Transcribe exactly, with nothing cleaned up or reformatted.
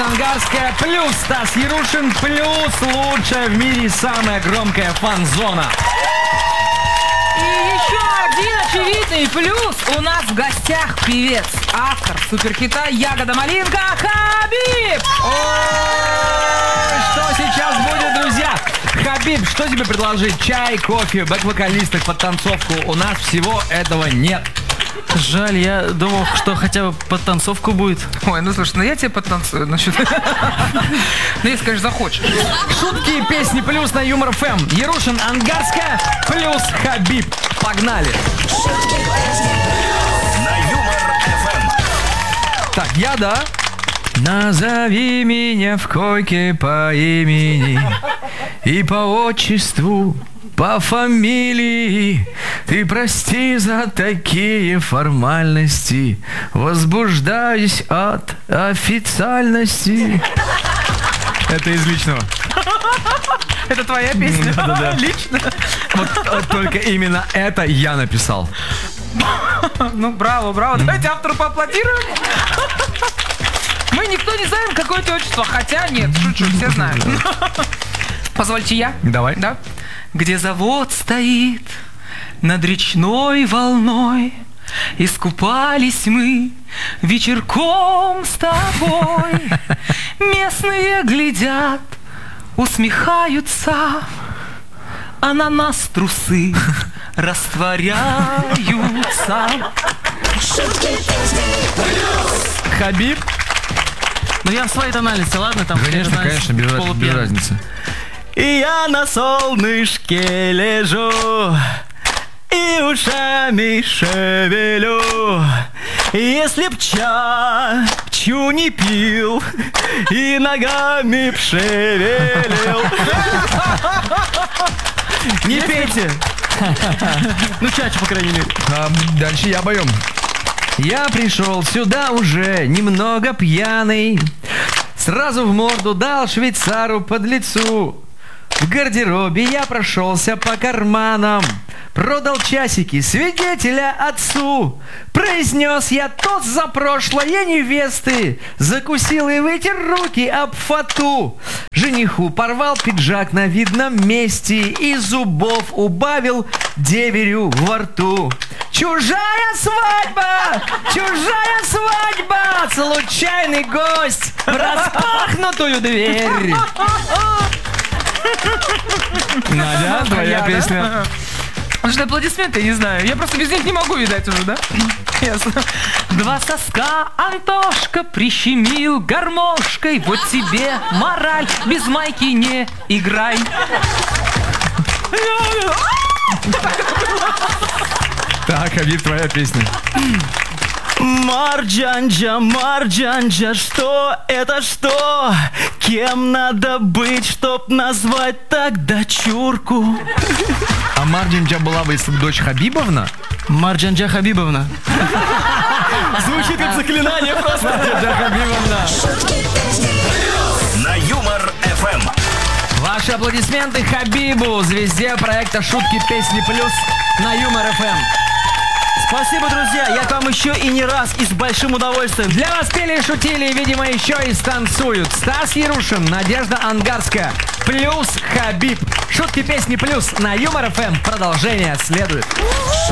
Ангарская плюс Стас Ярушин плюс лучшая в мире самая громкая фан-зона. И еще один очевидный плюс. У нас в гостях певец, автор суперхита «Ягода малинка» Хабиб. Ой, что сейчас будет, друзья? Хабиб, что тебе предложить? Чай, кофе, бэк-вокалисток, подтанцовку? У нас всего этого нет. Жаль, я думал, что хотя бы подтанцовку будет. Ой, ну слушай, ну я тебе подтанцую. Ну, что ну если, конечно, захочешь. Шутки и песни плюс на Юмор эф эм. Ярушин, Ангарская плюс Хабиб. Погнали. На Юмор эф эм. Так, я, да? Назови меня в койке по имени и по отчеству, по фамилии. Ты прости за такие формальности, возбуждаюсь от официальности. Это из личного. Это твоя песня? Да-да-да. Лично? Вот, вот только именно это я написал. Ну, браво, браво. Давайте автору поаплодируем. Мы никто не знаем, какое это отчество. Хотя нет, шучу, все знают. Позвольте я? Давай. Да? Где завод стоит над речной волной, искупались мы вечерком с тобой. Местные глядят, усмехаются, а на нас трусы растворяются. Хабиб? Ну я в своей тональности, ладно? Там, Конечно, знаешь, конечно, без, раз- без полупьяный. разницы. И я на солнышке лежу и ушами шевелю. Если б чачу не пил и ногами б шевелил. Не пейте. Ну чачу, по крайней мере. А дальше я поем. Я пришел сюда уже немного пьяный, сразу в морду дал швейцару под лицу. В гардеробе я прошелся по карманам, продал часики свидетеля отцу. Произнес я тост за прошлое невесты, закусил и вытер руки об фату. Жениху порвал пиджак на видном месте и зубов убавил деверю во рту. Чужая свадьба! Чужая свадьба! Случайный гость в распахнутую дверь. Надя, твоя Я, да? песня. Потому что аплодисменты, я не знаю. Я просто без них не могу, видать, уже, да? Ясно. Два соска Антошка прищемил гармошкой. Вот тебе мораль, без майки не играй. Так, Хабиб, твоя песня. Марджанджа, Марджанджа, что это что? Кем надо быть, чтоб назвать так дочурку? А Марджанджа была бы, если бы дочь Хабибовна? Марджанджа Хабибовна. Звучит как заклинание просто. Марджанджа Хабибовна. На Юмор эф эм. Ваши аплодисменты Хабибу, звезде проекта «Шутки, песни плюс» на Юмор эф эм. Спасибо, друзья. Я к вам еще и не раз, и с большим удовольствием. Для вас пели и шутили, видимо, еще и станцуют Стас Ярушин, Надежда Ангарская, плюс Хабиб. Шутки, песни плюс на Юмор эф эм. Продолжение следует.